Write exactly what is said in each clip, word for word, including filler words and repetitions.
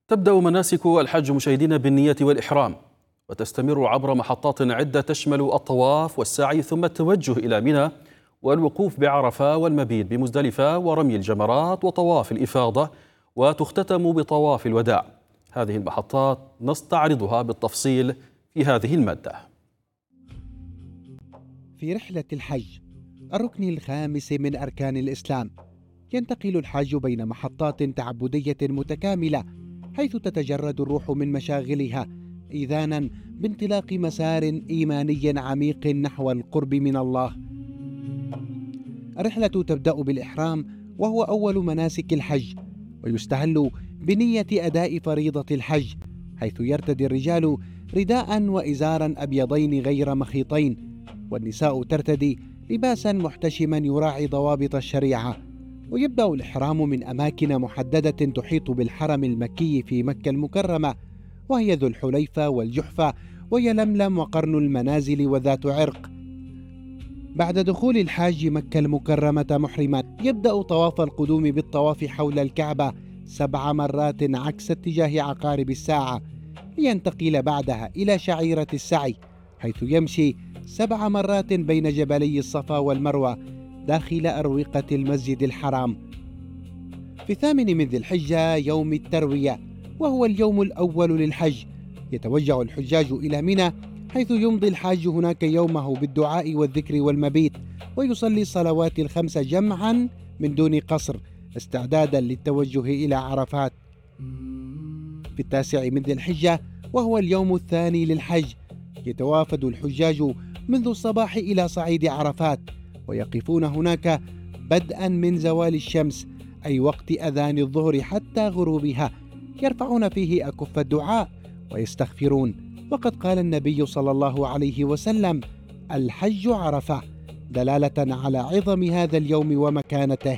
تبدأ مناسك الحج مشاهدين بالنية والإحرام، وتستمر عبر محطات عدة تشمل الطواف والسعي ثم التوجه إلى منى والوقوف بعرفة والمبيت بمزدلفة ورمي الجمرات وطواف الإفاضة، وتختتم بطواف الوداع. هذه المحطات نستعرضها بالتفصيل في هذه المادة. في رحلة الحج الركن الخامس من أركان الإسلام، ينتقل الحاج بين محطات تعبدية متكاملة، حيث تتجرد الروح من مشاغلها إذانا بانطلاق مسار إيماني عميق نحو القرب من الله. الرحلة تبدأ بالإحرام، وهو أول مناسك الحج، ويستهل بنية أداء فريضة الحج، حيث يرتدي الرجال رداء وإزارا أبيضين غير مخيطين، والنساء ترتدي لباسا محتشما يراعي ضوابط الشريعة. ويبدأ الإحرام من أماكن محددة تحيط بالحرم المكي في مكة المكرمة، وهي ذو الحليفة والجحفة ويلملم وقرن المنازل وذات عرق. بعد دخول الحاج مكة المكرمة محرما، يبدأ طواف القدوم بالطواف حول الكعبة سبع مرات عكس اتجاه عقارب الساعة، لينتقل بعدها إلى شعيرة السعي، حيث يمشي سبع مرات بين جبلي الصفا والمروة داخل أروقة المسجد الحرام. في الثامن من ذي الحجة يوم التروية، وهو اليوم الأول للحج، يتوجه الحجاج إلى منى، حيث يمضي الحاج هناك يومه بالدعاء والذكر والمبيت، ويصلي الصلوات الخمس جمعا من دون قصر استعدادا للتوجه إلى عرفات. في التاسع من ذي الحجة، وهو اليوم الثاني للحج، يتوافد الحجاج منذ الصباح إلى صعيد عرفات، ويقفون هناك بدءا من زوال الشمس، أي وقت أذان الظهر حتى غروبها، يرفعون فيه أكف الدعاء ويستغفرون. وقد قال النبي صلى الله عليه وسلم: الحج عرفة، دلالة على عظم هذا اليوم ومكانته.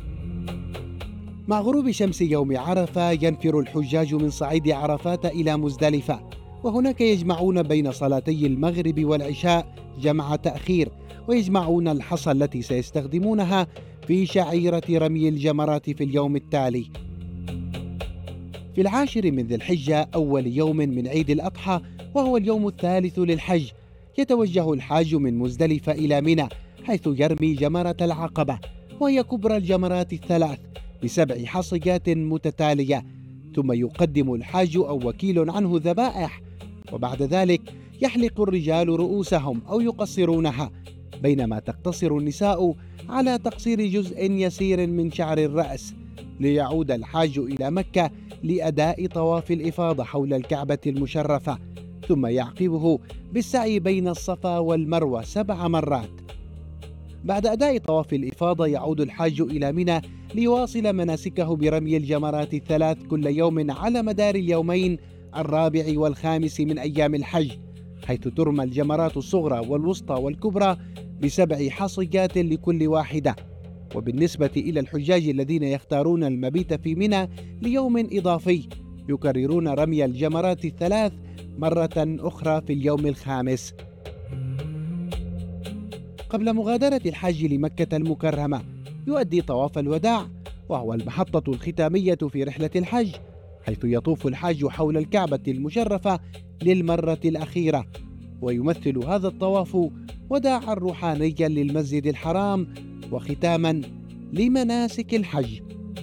مع غروب شمس يوم عرفة ينفر الحجاج من صعيد عرفات إلى مزدلفة، وهناك يجمعون بين صلاتي المغرب والعشاء جمع تأخير، ويجمعون الحصى التي سيستخدمونها في شعيرة رمي الجمرات في اليوم التالي. في العاشر من ذي الحجة، أول يوم من عيد الأضحى، وهو اليوم الثالث للحج، يتوجه الحاج من مزدلفة إلى منى، حيث يرمي جمرة العقبة، وهي كبرى الجمرات الثلاث بسبع حصيات متتالية، ثم يقدم الحاج أو وكيل عنه ذبائح، وبعد ذلك يحلق الرجال رؤوسهم أو يقصرونها، بينما تقتصر النساء على تقصير جزء يسير من شعر الرأس، ليعود الحاج إلى مكة لأداء طواف الإفاضة حول الكعبة المشرفة، ثم يعقبه بالسعي بين الصفا والمروة سبع مرات. بعد أداء طواف الإفاضة يعود الحاج إلى منى ليواصل مناسكه برمي الجمرات الثلاث كل يوم على مدار اليومين الرابع والخامس من أيام الحج، حيث ترمى الجمرات الصغرى والوسطى والكبرى بسبع حصيات لكل واحدة. وبالنسبة إلى الحجاج الذين يختارون المبيت في منى ليوم إضافي، يكررون رمي الجمرات الثلاث مرة أخرى في اليوم الخامس. قبل مغادرة الحاج لمكة المكرمة يؤدي طواف الوداع، وهو المحطة الختامية في رحلة الحج، حيث يطوف الحاج حول الكعبة المشرفة للمرة الأخيرة، ويمثل هذا الطواف وداعا روحانيا للمسجد الحرام وختاما لمناسك الحج.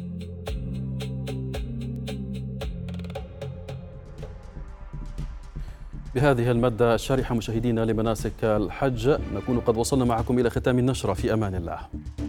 بهذه المادة الشارحة مشاهدينا لمناسك الحج نكون قد وصلنا معكم إلى ختام النشرة. في أمان الله.